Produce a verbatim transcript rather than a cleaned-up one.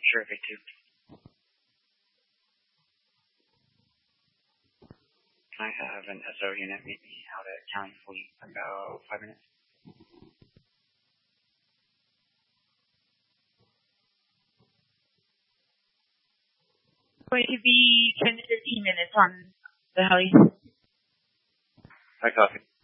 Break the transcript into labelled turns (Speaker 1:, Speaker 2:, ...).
Speaker 1: Terrific, too. Can I have an S O unit meet me out at County Fleet in about five minutes?
Speaker 2: Going to be ten to fifteen minutes on the heli.
Speaker 1: I copy.